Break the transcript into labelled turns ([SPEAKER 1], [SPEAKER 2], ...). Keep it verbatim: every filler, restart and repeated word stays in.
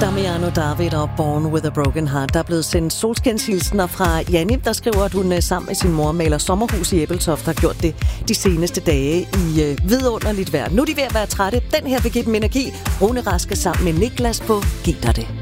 [SPEAKER 1] Damiano David og Born with a Broken Heart. Der er blevet sendt solskinshilsener fra Janni, der skriver, at hun sammen med sin mor maler sommerhus i Ebeltoft, har gjort det de seneste dage i øh, vidunderligt vejr. Nu er de ved at være trætte. Den her vil give dem energi. Rune Raske sammen med Niklas på Giv dig det.